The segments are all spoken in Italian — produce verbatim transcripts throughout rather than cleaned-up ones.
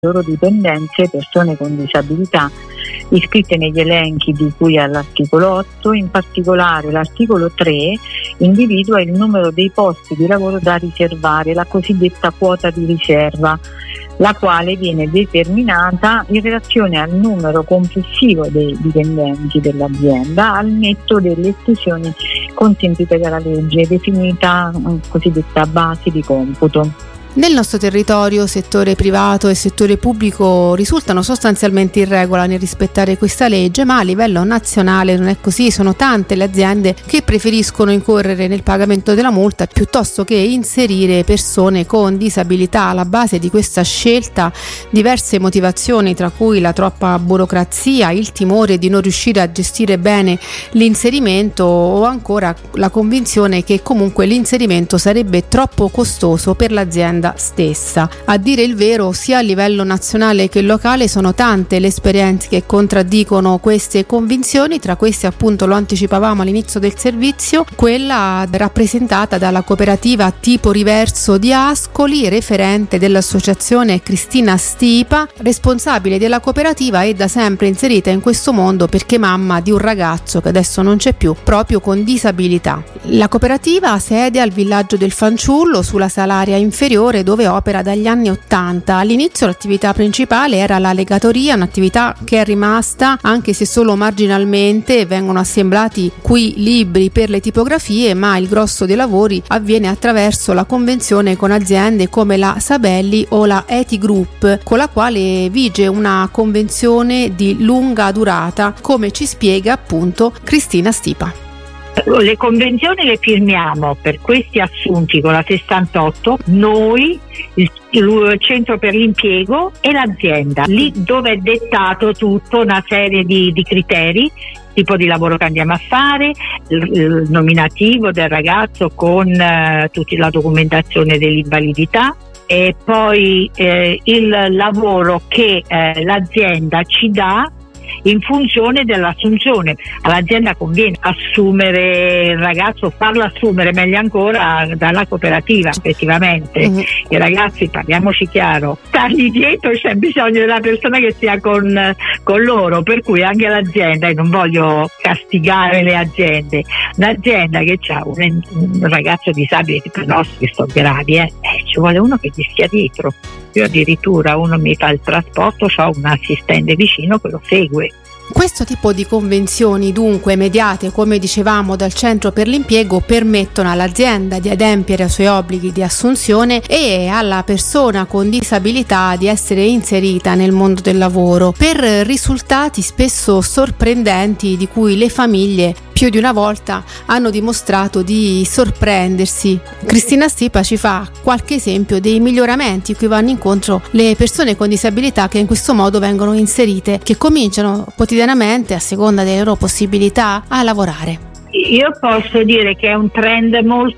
loro dipendenze persone con disabilità iscritte negli elenchi di cui all'articolo otto. In particolare l'articolo tre individua il numero dei posti di lavoro da riservare, la cosiddetta quota di riserva, la quale viene determinata in relazione al numero complessivo dei dipendenti dell'azienda al netto delle esclusioni consentite dalla legge, definita cosiddetta base di computo. Nel nostro territorio, settore privato e settore pubblico risultano sostanzialmente in regola nel rispettare questa legge, ma a livello nazionale non è così. Sono tante le aziende che preferiscono incorrere nel pagamento della multa piuttosto che inserire persone con disabilità. Alla base di questa scelta diverse motivazioni, tra cui la troppa burocrazia, il timore di non riuscire a gestire bene l'inserimento o ancora la convinzione che comunque l'inserimento sarebbe troppo costoso per l'azienda stessa. A dire il vero, sia a livello nazionale che locale sono tante le esperienze che contraddicono queste convinzioni. Tra queste, appunto, lo anticipavamo all'inizio del servizio, quella rappresentata dalla cooperativa Tipo Riverso di Ascoli, referente dell'associazione Cristina Stipa, responsabile della cooperativa e da sempre inserita in questo mondo perché mamma di un ragazzo che adesso non c'è più, proprio con disabilità. La cooperativa ha sede al villaggio del Fanciullo, sulla Salaria Inferiore, dove opera dagli anni ottanta. All'inizio l'attività principale era la legatoria, un'attività che è rimasta anche se solo marginalmente. Vengono assemblati qui libri per le tipografie, ma il grosso dei lavori avviene attraverso la convenzione con aziende come la Sabelli o la Eti Group, con la quale vige una convenzione di lunga durata, come ci spiega appunto Cristina Stipa. Le convenzioni le firmiamo per questi assunti con la sessantotto, noi, il, il centro per l'impiego e l'azienda, lì dove è dettato tutto una serie di, di criteri, tipo di lavoro che andiamo a fare, il, il nominativo del ragazzo con eh, tutta la documentazione dell'invalidità, e poi eh, il lavoro che eh, l'azienda ci dà in funzione dell'assunzione. All'azienda conviene assumere il ragazzo, farlo assumere meglio ancora dalla cooperativa effettivamente. Mm-hmm. I ragazzi, parliamoci chiaro, stargli dietro c'è bisogno della persona che sia con, con loro, per cui anche l'azienda, e non voglio castigare le aziende, un'azienda che ha un, un ragazzo disabile tipo i nostri che sono gravi, eh, eh, ci vuole uno che gli stia dietro. Io addirittura, uno mi fa il trasporto, ho un assistente vicino che lo segue. Questo tipo di convenzioni, dunque, mediate, come dicevamo, dal centro per l'impiego, permettono all'azienda di adempiere ai suoi obblighi di assunzione e alla persona con disabilità di essere inserita nel mondo del lavoro, per risultati spesso sorprendenti di cui le famiglie più di una volta hanno dimostrato di sorprendersi. Cristina Stipa ci fa qualche esempio dei miglioramenti cui vanno incontro le persone con disabilità che in questo modo vengono inserite, che cominciano quotidianamente, a seconda delle loro possibilità, a lavorare. Io posso dire che è un trend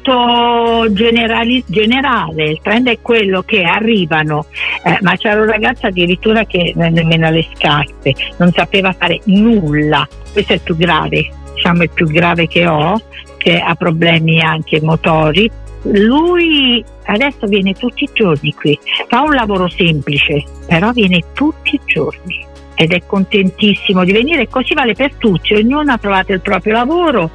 molto generali, generale, il trend è quello che arrivano, eh, ma c'era un ragazzo addirittura che nemmeno le scarpe, non sapeva fare nulla, questo è il più grave, diciamo il più grave che ho, che ha problemi anche motori. Lui adesso viene tutti i giorni qui, fa un lavoro semplice, però viene tutti i giorni ed è contentissimo di venire, e così vale per tutti, ognuno ha trovato il proprio lavoro,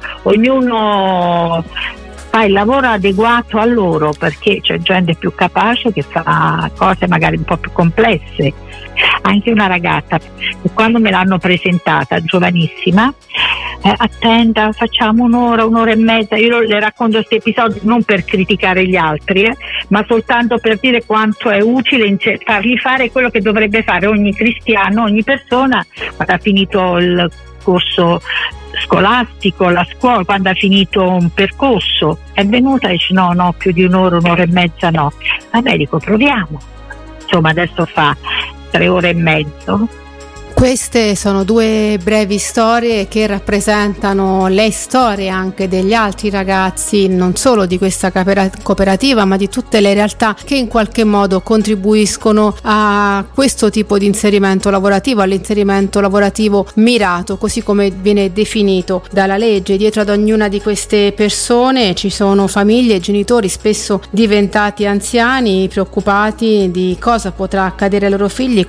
ognuno fa il lavoro adeguato a loro, perché c'è gente più capace che fa cose magari un po' più complesse. Anche una ragazza che quando me l'hanno presentata, giovanissima, eh, attenda, facciamo un'ora, un'ora e mezza, io le racconto questi episodi non per criticare gli altri, eh, ma soltanto per dire quanto è utile in ce- fargli fare quello che dovrebbe fare ogni cristiano, ogni persona quando ha finito il corso scolastico, la scuola, quando ha finito un percorso. È venuta e dice no, no, più di un'ora, un'ora e mezza no. Vabbè, dico proviamo. Insomma, adesso fa tre ore e mezzo. Queste sono due brevi storie che rappresentano le storie anche degli altri ragazzi, non solo di questa cooperativa, ma di tutte le realtà che in qualche modo contribuiscono a questo tipo di inserimento lavorativo, all'inserimento lavorativo mirato, così come viene definito dalla legge. Dietro ad ognuna di queste persone ci sono famiglie e genitori spesso diventati anziani, preoccupati di cosa potrà accadere ai loro figli